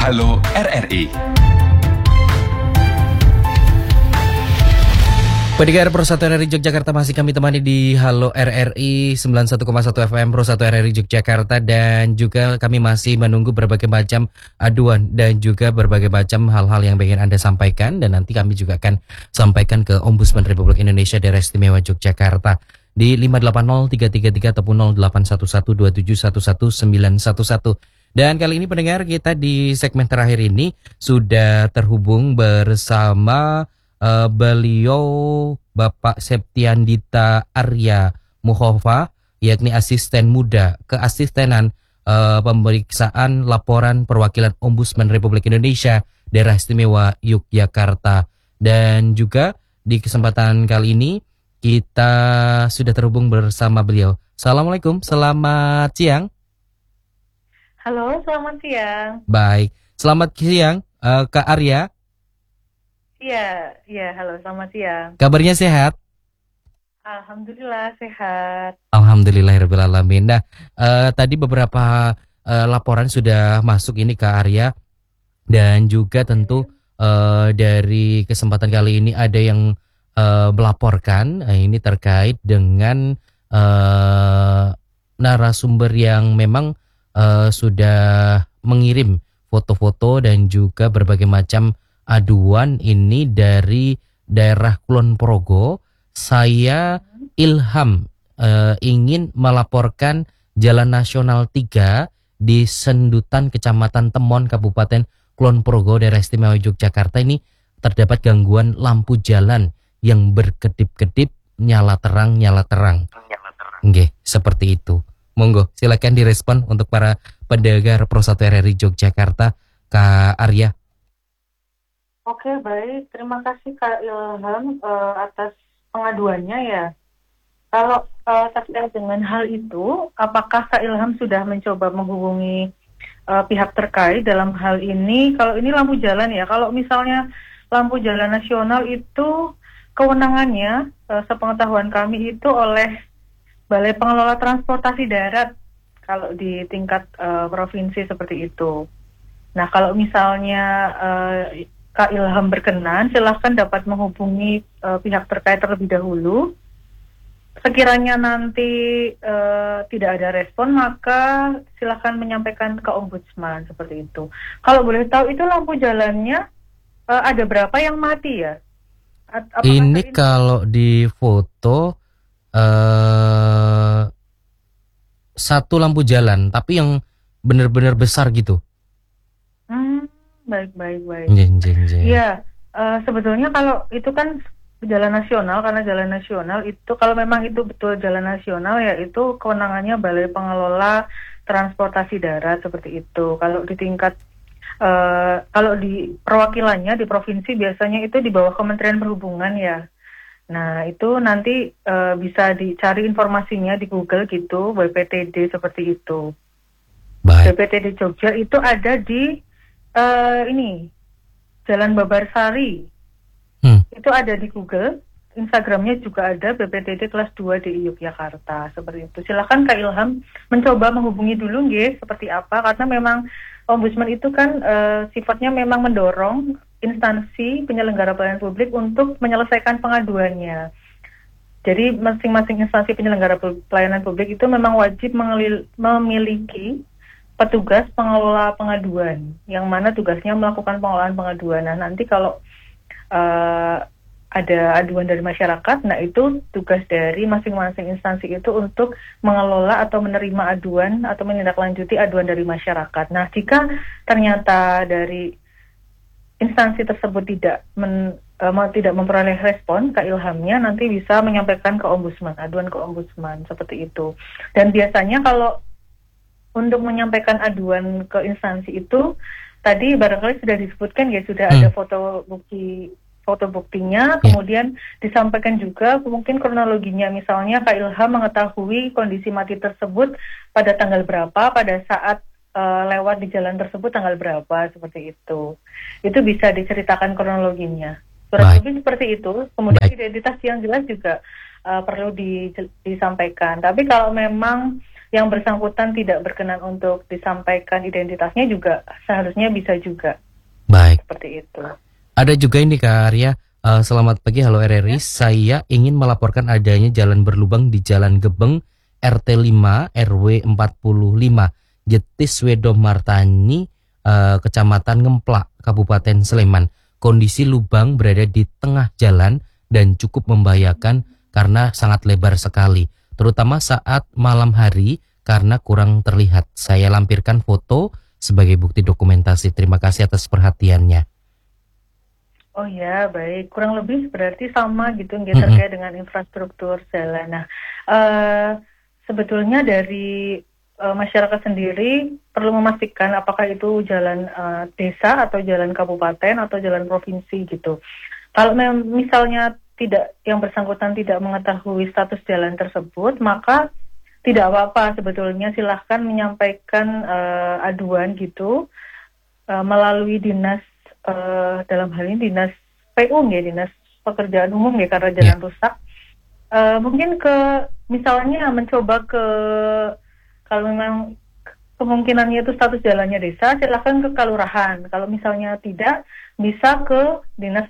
Halo RRI. Pendengar Pro 1 RRI Yogyakarta, masih kami temani di Halo RRI 91,1 FM Pro 1 RRI Yogyakarta, dan juga kami masih menunggu berbagai macam aduan dan juga berbagai macam hal-hal yang ingin Anda sampaikan, dan nanti kami juga akan sampaikan ke Ombudsman Republik Indonesia Daerah Istimewa Yogyakarta di 580 333 ataupun 0811271111. Dan kali ini pendengar, kita di segmen terakhir ini sudah terhubung bersama beliau Bapak Septiandita Arya Muhova, yakni asisten muda keasistenan pemeriksaan laporan perwakilan Ombudsman Republik Indonesia Daerah Istimewa Yogyakarta. Dan juga di kesempatan kali ini kita sudah terhubung bersama beliau. Assalamualaikum, selamat siang. Halo, selamat siang. Baik, selamat siang Kak Arya. Iya, halo, selamat siang. Kabarnya sehat? Alhamdulillah sehat. Alhamdulillahirrahmanirrahim. Nah, tadi beberapa laporan sudah masuk ini Kak Arya, dan juga tentu dari kesempatan kali ini ada yang melaporkan ini terkait dengan narasumber yang memang sudah mengirim foto-foto dan juga berbagai macam aduan ini dari daerah Kulon Progo. Saya Ilham ingin melaporkan Jalan Nasional 3 di Sendutan, Kecamatan Temon, Kabupaten Kulon Progo, Daerah Istimewa Yogyakarta ini terdapat gangguan lampu jalan yang berkedip-kedip, nyala terang. Nggih, seperti itu. Monggo, silakan direspon untuk para pendengar Pro 1 RRI Yogyakarta, Kak Arya. Oke, baik. Terima kasih Kak Ilham atas pengaduannya ya. Kalau terkait dengan hal itu, apakah Kak Ilham sudah mencoba menghubungi pihak terkait dalam hal ini? Kalau ini lampu jalan ya, kalau misalnya lampu jalan nasional itu kewenangannya, sepengetahuan kami itu oleh Balai Pengelola Transportasi Darat kalau di tingkat provinsi seperti itu. Nah, kalau misalnya Kak Ilham berkenan, silahkan dapat menghubungi pihak terkait terlebih dahulu. Sekiranya nanti tidak ada respon, maka silahkan menyampaikan ke Ombudsman seperti itu. Kalau boleh tahu, itu lampu jalannya ada berapa yang mati ya? Ini kalau di foto satu lampu jalan, tapi yang benar-benar besar gitu. Baik. Iya, sebetulnya kalau itu kan jalan nasional, karena jalan nasional itu kalau memang itu betul jalan nasional ya itu kewenangannya Balai Pengelola Transportasi Darat seperti itu. Kalau di tingkat kalau di perwakilannya di provinsi biasanya itu di bawah Kementerian Perhubungan ya. Nah, itu nanti bisa dicari informasinya di Google gitu, BPTD seperti itu. baik. BPTD Jogja itu ada di ini Jalan Babarsari. Itu ada di Google. Instagramnya juga ada, BPTD kelas 2 di Yogyakarta seperti itu. Silakan Kak Ilham mencoba menghubungi dulu nggih seperti apa, karena memang Ombudsman itu kan sifatnya memang mendorong instansi penyelenggara pelayanan publik untuk menyelesaikan pengaduannya. Jadi masing-masing instansi penyelenggara pelayanan publik itu memang wajib memiliki petugas pengelola pengaduan, yang mana tugasnya melakukan pengelolaan pengaduan. Nah, nanti kalau ada aduan dari masyarakat, nah itu tugas dari masing-masing instansi itu untuk mengelola atau menerima aduan atau menindaklanjuti aduan dari masyarakat. Nah, jika ternyata dari instansi tersebut tidak memperoleh respon, Kak Ilhamnya nanti bisa menyampaikan ke Ombudsman, aduan ke Ombudsman seperti itu. Dan biasanya kalau untuk menyampaikan aduan ke instansi itu, tadi barangkali sudah disebutkan ya, sudah ada foto buktinya, kemudian disampaikan juga mungkin kronologinya, misalnya Kak Ilham mengetahui kondisi mati tersebut pada tanggal berapa, pada saat lewat di jalan tersebut tanggal berapa, seperti itu. Itu bisa diceritakan kronologinya. Kurang lebih seperti itu. Kemudian identitas yang jelas juga perlu disampaikan. Tapi kalau memang yang bersangkutan tidak berkenan untuk disampaikan identitasnya juga seharusnya bisa juga Baik. seperti itu. Ada juga ini Kak Arya. Selamat pagi, halo RRI. Saya ingin melaporkan adanya jalan berlubang di Jalan Gebeng RT 5 RW 45 Jetis Wedo Martani, Kecamatan Ngemplak, Kabupaten Sleman. Kondisi lubang berada di tengah jalan dan cukup membahayakan karena sangat lebar sekali, terutama saat malam hari karena kurang terlihat. Saya lampirkan foto sebagai bukti dokumentasi. Terima kasih atas perhatiannya. Oh ya, baik. Kurang lebih berarti sama gitu nggak Mm-mm. terkait dengan infrastruktur jalan. Nah, sebetulnya dari masyarakat sendiri perlu memastikan apakah itu jalan desa atau jalan kabupaten atau jalan provinsi gitu. Kalau misalnya tidak, yang bersangkutan tidak mengetahui status jalan tersebut, maka tidak apa-apa sebetulnya, silahkan menyampaikan aduan gitu melalui dinas, dalam hal ini dinas PU ya, dinas pekerjaan umum ya, karena jalan rusak. Mungkin misalnya mencoba kalau memang kemungkinannya itu status jalannya desa, silahkan ke kelurahan. Kalau misalnya tidak, bisa ke dinas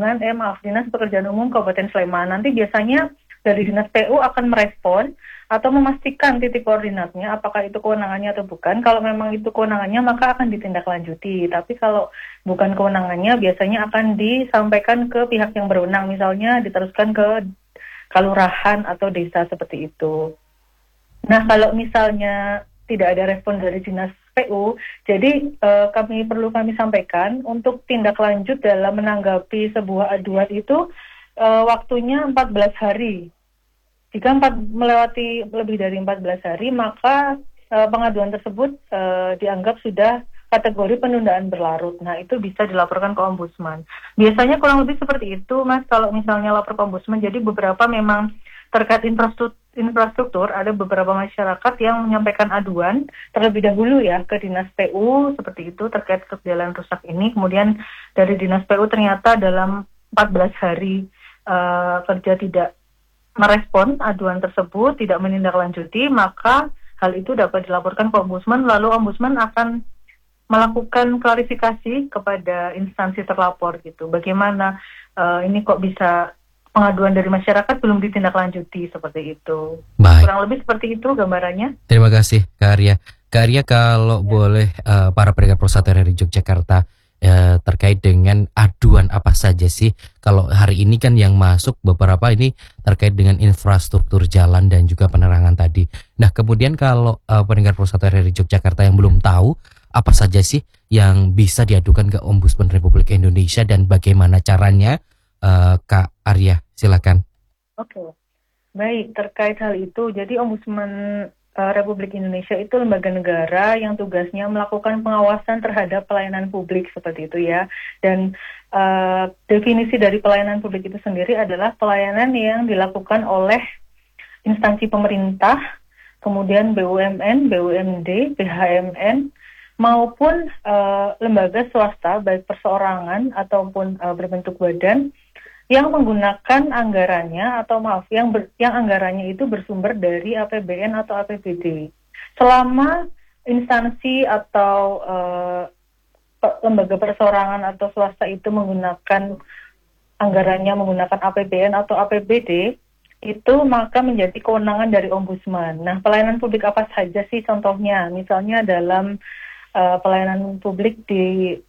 dinas pekerjaan umum Kabupaten Sleman. Nanti biasanya dari dinas PU akan merespon atau memastikan titik koordinatnya apakah itu kewenangannya atau bukan. Kalau memang itu kewenangannya, maka akan ditindaklanjuti. Tapi kalau bukan kewenangannya, biasanya akan disampaikan ke pihak yang berwenang, misalnya diteruskan ke kelurahan atau desa seperti itu. Nah, kalau misalnya tidak ada respon dari dinas PU, jadi kami sampaikan untuk tindak lanjut dalam menanggapi sebuah aduan itu waktunya 14 hari. Jika melewati lebih dari 14 hari, maka pengaduan tersebut dianggap sudah kategori penundaan berlarut. Nah, itu bisa dilaporkan ke Ombudsman. Biasanya kurang lebih seperti itu, Mas, kalau misalnya lapor ke Ombudsman. Jadi beberapa memang terkait infrastruktur, ada beberapa masyarakat yang menyampaikan aduan terlebih dahulu ya ke dinas PU seperti itu terkait ke jalan rusak ini. Kemudian dari dinas PU ternyata dalam 14 hari kerja tidak merespon aduan tersebut, tidak menindaklanjuti, maka hal itu dapat dilaporkan ke Ombudsman, lalu Ombudsman akan melakukan klarifikasi kepada instansi terlapor gitu. Bagaimana ini kok bisa pengaduan dari masyarakat belum ditindaklanjuti seperti itu. Baik. Kurang lebih seperti itu gambarannya. Terima kasih Kak Arya. Kak Arya, kalau boleh para pendengar Pro 1 RRI Yogyakarta terkait dengan aduan apa saja sih? Kalau hari ini kan yang masuk beberapa ini terkait dengan infrastruktur jalan dan juga penerangan tadi. Nah, kemudian kalau pendengar Pro 1 RRI Yogyakarta yang belum tahu apa saja sih yang bisa diadukan ke Ombudsman Republik Indonesia dan bagaimana caranya, Kak Arya, silakan. Oke. Baik, terkait hal itu, jadi Ombudsman Republik Indonesia itu lembaga negara yang tugasnya melakukan pengawasan terhadap pelayanan publik seperti itu ya. Dan definisi dari pelayanan publik itu sendiri adalah pelayanan yang dilakukan oleh instansi pemerintah, kemudian BUMN, BUMD, BHMN, maupun lembaga swasta, baik perseorangan ataupun berbentuk badan, yang menggunakan anggarannya yang anggarannya itu bersumber dari APBN atau APBD. Selama instansi atau lembaga perseorangan atau swasta itu menggunakan anggarannya menggunakan APBN atau APBD, itu maka menjadi kewenangan dari Ombudsman. Nah, pelayanan publik apa saja sih contohnya? Misalnya dalam pelayanan publik di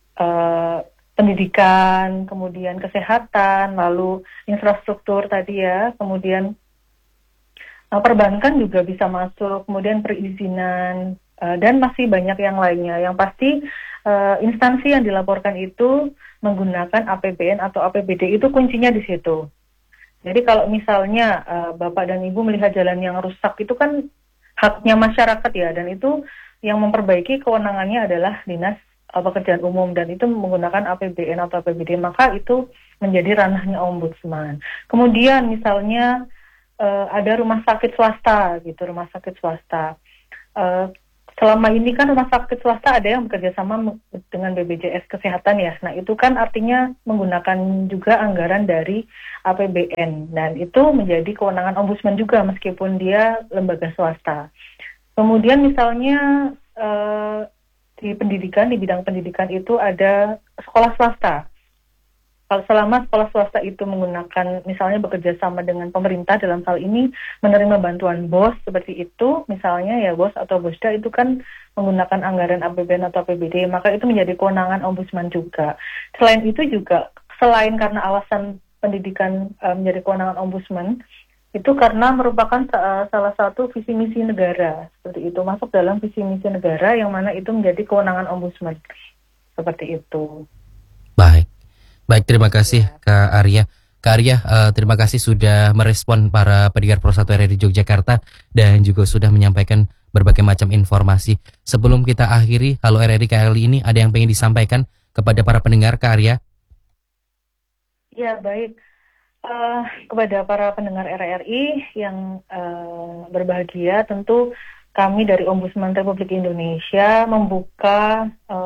pendidikan, kemudian kesehatan, lalu infrastruktur tadi ya, kemudian perbankan juga bisa masuk, kemudian perizinan, dan masih banyak yang lainnya. Yang pasti instansi yang dilaporkan itu menggunakan APBN atau APBD, itu kuncinya di situ. Jadi kalau misalnya Bapak dan Ibu melihat jalan yang rusak, itu kan haknya masyarakat ya, dan itu yang memperbaiki kewenangannya adalah dinas pekerjaan umum, dan itu menggunakan APBN atau APBD, maka itu menjadi ranahnya Ombudsman. Kemudian misalnya ada rumah sakit swasta gitu, rumah sakit swasta. Selama ini kan rumah sakit swasta ada yang bekerja sama dengan BPJS Kesehatan ya. Nah, itu kan artinya menggunakan juga anggaran dari APBN, dan itu menjadi kewenangan Ombudsman juga meskipun dia lembaga swasta. Kemudian misalnya di pendidikan, di bidang pendidikan itu ada sekolah swasta. Kalau selama sekolah swasta itu menggunakan, misalnya bekerja sama dengan pemerintah dalam hal ini menerima bantuan BOS seperti itu, misalnya ya BOS atau BOSDA itu kan menggunakan anggaran APBN atau APBD, maka itu menjadi kewenangan ombudsman juga. Selain itu juga, selain karena alasan pendidikan menjadi kewenangan ombudsman, itu karena merupakan salah satu visi misi negara, seperti itu, masuk dalam visi misi negara yang mana itu menjadi kewenangan ombudsman, seperti itu. Baik, terima kasih Kak Arya. Kak Arya, terima kasih sudah merespon para pendengar Pro 1 RRI Yogyakarta dan juga sudah menyampaikan berbagai macam informasi. Sebelum kita akhiri Halo RRI kali ini, ada yang pengen disampaikan kepada para pendengar, Kak Arya? Ya, baik. Kepada para pendengar RRI yang berbahagia, tentu kami dari Ombudsman Republik Indonesia membuka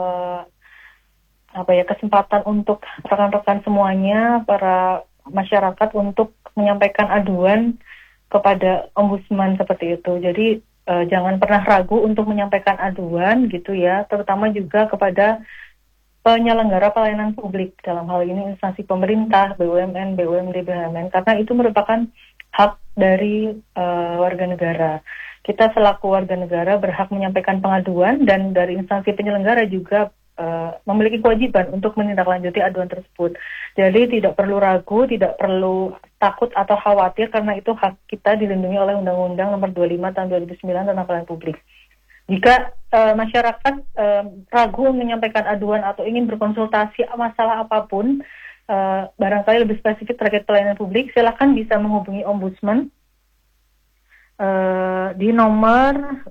kesempatan untuk rekan-rekan semuanya, para masyarakat untuk menyampaikan aduan kepada Ombudsman seperti itu. Jadi jangan pernah ragu untuk menyampaikan aduan gitu ya, terutama juga kepada penyelenggara pelayanan publik, dalam hal ini instansi pemerintah, BUMN, BUMD, BUMN, karena itu merupakan hak dari warga negara. Kita selaku warga negara berhak menyampaikan pengaduan dan dari instansi penyelenggara juga memiliki kewajiban untuk menindaklanjuti aduan tersebut. Jadi tidak perlu ragu, tidak perlu takut atau khawatir karena itu hak kita dilindungi oleh Undang-Undang Nomor 25 Tahun 2009 tentang pelayanan publik. Jika masyarakat ragu menyampaikan aduan atau ingin berkonsultasi masalah apapun, barangkali lebih spesifik terkait pelayanan publik, silakan bisa menghubungi Ombudsman di nomor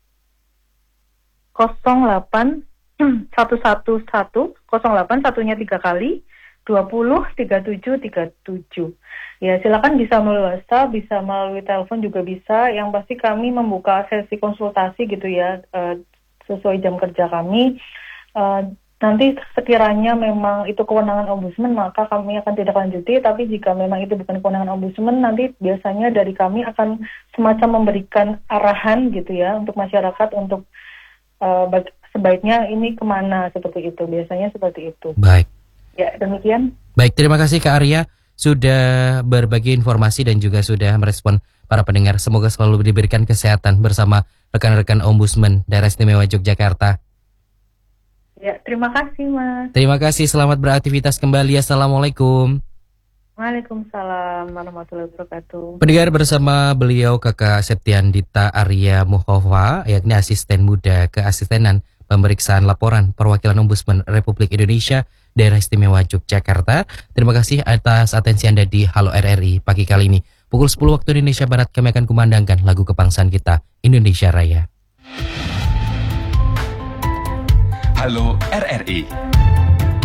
08 111 08 satunya 3 kali 20 37 37. Ya, silakan bisa melalui WhatsApp, bisa melalui telepon juga bisa. Yang pasti kami membuka sesi konsultasi gitu ya, sesuai jam kerja kami. Nanti sekiranya memang itu kewenangan ombudsman, maka kami akan tidak lanjuti. Tapi jika memang itu bukan kewenangan ombudsman, nanti biasanya dari kami akan semacam memberikan arahan gitu ya untuk masyarakat untuk sebaiknya ini kemana, seperti itu. Biasanya seperti itu. Baik. Ya, demikian. Baik, terima kasih Kak Arya sudah berbagi informasi dan juga sudah merespon para pendengar. Semoga selalu diberikan kesehatan bersama rekan-rekan Ombudsman Daerah Istimewa Yogyakarta. Ya, terima kasih Mas. Terima kasih, selamat beraktivitas kembali. Assalamualaikum. Waalaikumsalam warahmatullahi wabarakatuh. Pendengar, bersama beliau Kakak Septiandita Arya Muhova, yakni asisten muda keasistenan pemeriksaan laporan perwakilan Ombudsman Republik Indonesia Daerah Istimewa Yogyakarta. Terima kasih atas atensi Anda di Halo RRI pagi kali ini. Pukul 10 waktu Indonesia Barat kami akan kumandangkan lagu kebangsaan kita, Indonesia Raya. Halo RRI.